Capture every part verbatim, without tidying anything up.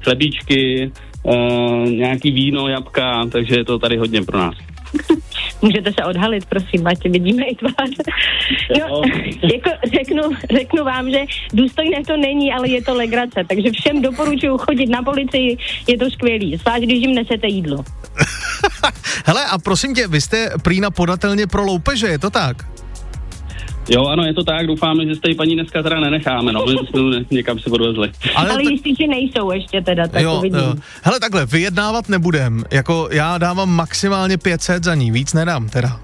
chlebíčky, uh, nějaký víno, jabka, takže je to tady hodně pro nás. Můžete se odhalit, prosím, ať vidíme i tvář. No, jako řeknu, řeknu vám, že důstojné to není, ale je to legrace, takže všem doporučuji chodit na policii, je to skvělý, zvlášť když jim nesete jídlo. Hele, a prosím tě, vy jste prý podatelně pro loupeže, je to tak? Jo, ano, je to tak, doufáme, že jste paní dneska teda nenecháme, no, my jsme někam se odvezli. Ale, ale tak... jistý, že nejsou ještě teda, tak jo, uvidím. Jo. Hele, takhle, vyjednávat nebudem, jako já dávám maximálně pět set za ní, víc nedám teda.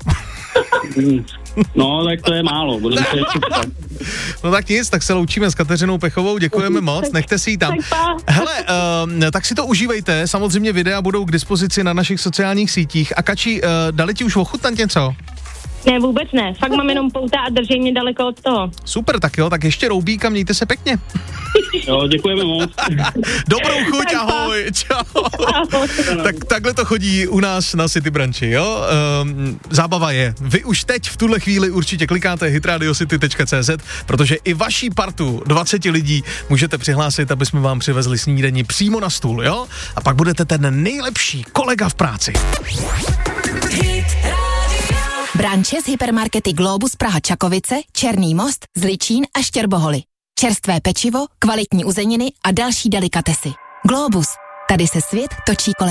No, tak to je málo. Budeme se ještě no tak nic, tak se loučíme s Kateřinou Pechovou, děkujeme moc, nechte si ji tam. Hele, uh, tak si to užívejte, samozřejmě videa budou k dispozici na našich sociálních sítích. A Kači, uh, dali ti už ochutnat něco? Ne, vůbec ne, fakt mám jenom pouta a držej mě daleko od toho. Super, tak jo, tak ještě roubík a mějte se pěkně. Jo, děkujeme moc. Dobrou chuť, ahoj, čau. Ahoj. Tak takhle to chodí u nás na City Branchi, jo? Um, zábava je. Vy už teď v tuhle chvíli určitě klikáte hit radio city tečka cé zet, protože i vaší partu dvacet lidí můžete přihlásit, aby jsme vám přivezli snídani přímo na stůl, jo? A pak budete ten nejlepší kolega v práci. Branče z hypermarkety Globus Praha Čakovice, Černý Most, Zličín a Štěrboholy. Čerstvé pečivo, kvalitní uzeniny a další delikatesy. Globus. Tady se svět točí kolem